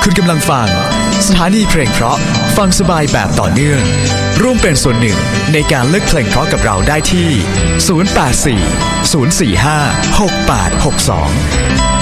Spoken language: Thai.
คุณกำลังฟังสถานีเพลงเพราะฟังสบายแบบต่อเนื่องร่วมเป็นส่วนหนึ่งในการเลือกเพลงเพราะกับเราได้ที่ 084 045 6862